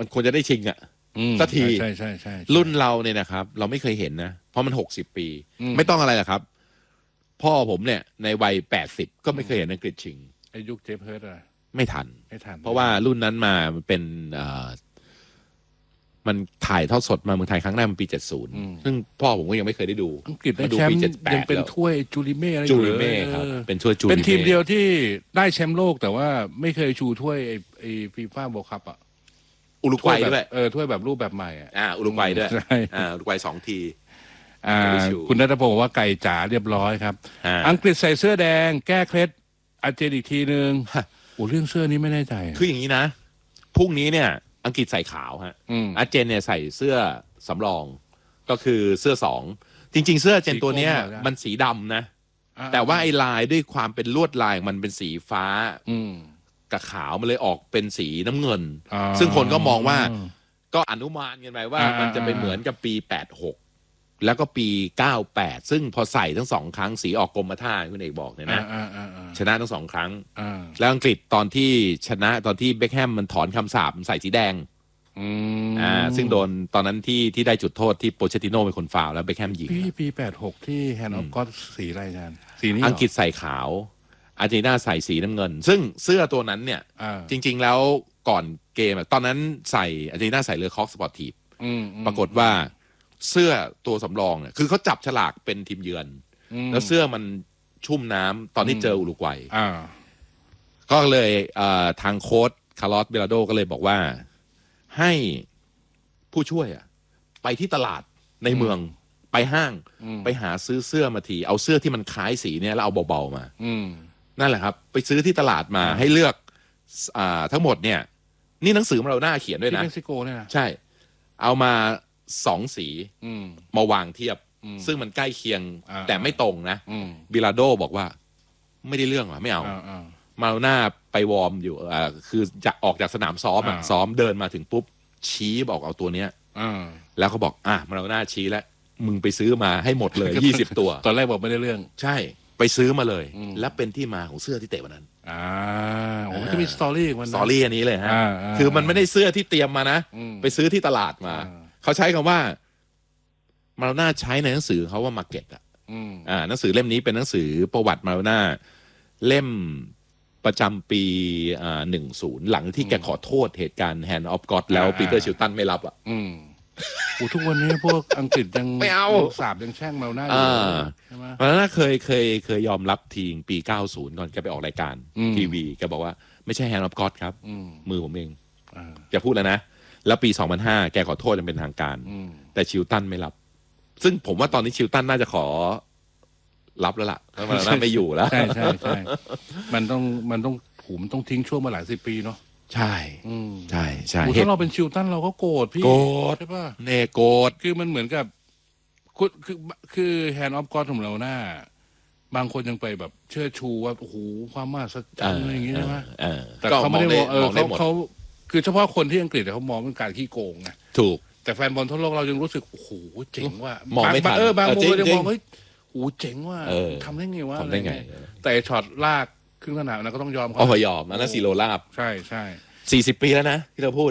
มันควรจะได้ชิงอ่ะสักทีใช่รุ่นเราเนี่ยนะครับเราไม่เคยเห็นนะเพราะมัน60 ปีไม่ต้องอะไรหรอกครับพ่อผมเนี่ยในวัย80ก็ไม่เคยเห็นอังกฤษชิงไอ้ยุคเจฟเฮิร์ตอะไม่ทันเพราะว่ารุ่นนั้นมามันเป็นมันถ่ายทอดสดมาเมืองไทยครั้งแรกมันปี70ซึ่งพ่อผมก็ยังไม่เคยได้ดูอังกฤษได้แชมป์ยังเป็นถ้วยจูริเม่อะไรจูริเม่ครับเป็นถ้วยจูริเม่เป็นทีมเดียวที่ได้แชมป์โลกแต่ว่าไม่เคยชูถ้วยไอ้ฟีฟ่าเวิลด์คัพอ่ะอุรุกวัยด้วยถ้วยแบบรูปแบบใหม่อุรุกวัยด้วยอุรุกวัย2 ทีคุณณัฐพงศ์บอกว่าไก่จ๋าเรียบร้อยครับอังกฤษใส่เสื้อแดงแก้เคล็ดอาร์เจนอีกทีนึงโอ้เรื่องเสื้อนี้ไม่แน่ใจคืออย่างนี้นะพรุ่งนี้เนี่ยอังกฤษใส่ขาวฮะอาร์เจนเนี่ยใส่เสื้อสำรองก็คือเสื้อ2จริงๆเสื้ออาร์เจนตัวเนี้ยมันสีดำนะแต่ว่าไอ้ลายด้วยความเป็นลวดลายมันเป็นสีฟ้ากับขาวมันเลยออกเป็นสีน้ำเงินซึ่งคนก็มองว่าก็อนุมานกันไปว่ามันจะเป็นเหมือนกับปี86แล้วก็ปี98ซึ่งพอใส่ทั้ง2 ครั้งสีออกกรมท่าคุณเอกบอกเนี่ยนะชนะทั้ง2 ครั้งแล้วอังกฤษตอนที่ชนะตอนที่เบ็คแฮมมันถอนคำสาปใส่สีแดงซึ่งโดนตอนนั้นที่ได้จุดโทษที่โปเชติโน่เป็นคนฟาวแล้วเบ็คแฮมยิงปี86ที่แฮนด์ออฟก็อตสีอะไรกันสีนี้อังกฤษใส่ขาวอาร์เจนตินาใส่สีน้ำเงินซึ่งเสื้อตัวนั้นเนี่ยจริงๆแล้วก่อนเกมตอนนั้นใส่อาร์เจนตินาใส่เลอคอกสปอร์ตทีฟปรากฏว่าเสื้อตัวสำรองเนี่ยคือเขาจับฉลากเป็นทีมเยือนแล้วเสื้อมันชุ่มน้ำตอนที่เจออุรุกวัยก็เลยทางโค้ชคาร์ลอสเบลาโดก็เลยบอกว่าให้ผู้ช่วยไปที่ตลาดในเมืองไปห้างไปหาซื้อเสื้อมาทีเอาเสื้อที่มันคล้ายสีเนี่ยแล้วเอาเบาๆมานั่นแหละครับไปซื้อที่ตลาดมาให้เลือกทั้งหมดเนี่ยนี่หนังสือเราหน้าเขียนด้วยนะที่เม็กซิโกเนี่ยนะใช่เอามา2 สีมาวางเทียบซึ่งมันใกล้เคียงแต่ไม่ตรงนะบิลาโดบอกว่าไม่ได้เรื่องหรอไม่เอามาหน้าไปวอร์มอยู่คือจะออกจากสนามซ้อมซ้อมเดินมาถึงปุ๊บชี้บอกเอาตัวเนี้ยแล้วเขาบอกมาหน้าชี้แล้วมึงไปซื้อมาให้หมดเลย20 ตัวตอนแรกบอกไม่ได้เรื่องใช่ไปซื้อมาเลยและเป็นที่มาของเสื้อที่เตะวันนั้นโอ้จะมีสตอรี่มันสตอรี่อันนี้เลยฮะคือมันไม่ได้เสื้อที่เตรียมมานะไปซื้อที่ตลาดมาเขาใช้คำว่ามาโดน่าใช้ในหนังสือเขาว่ามาร์เก็ตหนังสือเล่มนี้เป็นหนังสือประวัติมาโดน่าเล่มประจำปี10หลังที่แกขอโทษเหตุการณ์ Hand of God แล้วปีเตอร์ชิลตันไม่รับทุกวันนี้พวกอังกฤษยังไม่เอาสาบยังแช่งมาโดน่าอยู่ใช่ไหมมาโดน่าเคยยอมรับทีงปี90ก่อนแกไปออกรายการทีวีแกบอกว่าไม่ใช่ Hand of God ครับมือผมเองแกพูดแล้วนะแล้วปี2005แกขอโทษอย่างเป็นทางการแต่ชิลตันไม่รับซึ่งผมว่าตอนนี้ชิลตันน่าจะขอรับแล้วล่ะเพราะมันไม่อยู่แล้วใช่มันต้องทิ้งช่วงมาหลาย10 ปีเนาะใช่ถ้าเราเป็นชิลตันเราก็โกรธพี่ใช่ป่ะเนโกรธคือมันเหมือนกับคือแฮนด์ออฟก็อดของเราหน้าบางคนยังไปแบบเชิดชูว่าโอ้โหความมหัศจรรย์อะไรอย่างเงี้ยใช่ไหมแต่เขาไม่ได้มองเขาคือเฉพาะคนที่อังกฤษเขามองเป็นการขี้โกงไงถูกแต่แฟนบอลทั่วโลกเรายังรู้สึกโอ้โหเจ๋งว่ะมองไม่ทันบางมุมยังมองเฮ้ยโอ้เจ๋งว่ะทำได้ไงวะทำได้ไงแต่ช็อตลากครึ่งสนามนะก็ต้องยอมเขายอมนะซีโรลาบใช่ 40 ปีแล้วนะที่เราพูด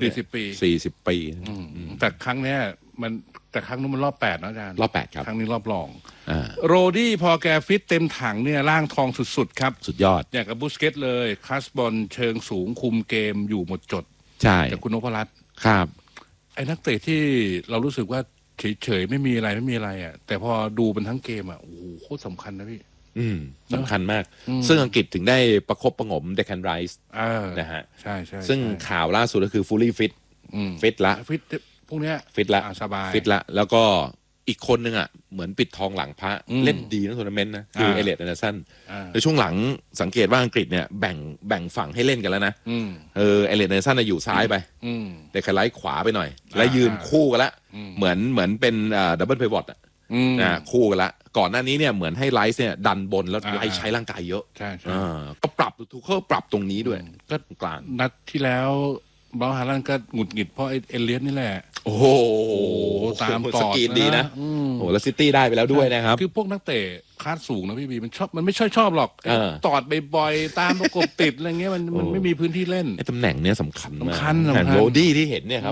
40 ปีแต่ครั้งนี้แต่ครั้งนู้นมันรอบ8นะอาจารย์รอบ8ครับครั้งนี้รอบรองโรดี้พอแกฟิตเต็มถังเนี่ยร่างทองสุดๆครับสุดยอดอย่างกับบูสเกตเลยคลาสบอลเชิงสูงคุมเกมอยู่หมดจดใช่แต่คุณนพรัตน์ครับไอ้นักเตะที่เรารู้สึกว่าเฉยๆไม่มีอะไรแต่พอดูเป็นทั้งเกมโอ้โหโคตรสำคัญนะพี่สำคัญมากซึ่งอังกฤษถึงได้ประคบประงมเดคันไรส์นะฮะใช่ซึ่งข่าวล่าสุดก็คือฟูลี่ฟิตละพวกเนี้ยฟิตละสบายฟิตละแล้วก็อีกคนนึงเหมือนปิดทองหลังพระเล่นดีในทัวร์นาเมนต์นะคือเอเลียต แอนเดอร์สันในช่วงหลังสังเกตว่าอังกฤษเนี่ยแบ่งฝั่งให้เล่นกันแล้วนะเอเลียต แอนเดอร์สันอยู่ซ้ายไปเดคันไรส์ขวาไปหน่อยแล้วยืนคู่กันละเหมือนเป็นดับเบิลเพย์บอทคู่กันละก่อนหน้านี้เนี่ยเหมือนให้ไลท์เนี่ยดันบนแล้วไลท์ใช้ร่างกายเยอะใช่ก็ปรับทุกข้อปรับตรงนี้ด้วยก็กลางนัดที่แล้วบอลฮาลันก็หงุดหงิดเพราะเอเลียสนี่แหละโอ้โหตามต่อสกีดีนะโอ้แล้วซิตี้ได้ไปแล้วด้วยนะครับคือพวกนักเตะคาดสูงนะพี่บีมันไม่ชอบหรอกตอดบ่อยๆตามประกบติดอะไรเงี้ยมันไม่มีพื้นที่เล่นไอ้ตำแหน่งเนี้ยสำคัญมากโรดี้ที่เห็นเนี่ยครับ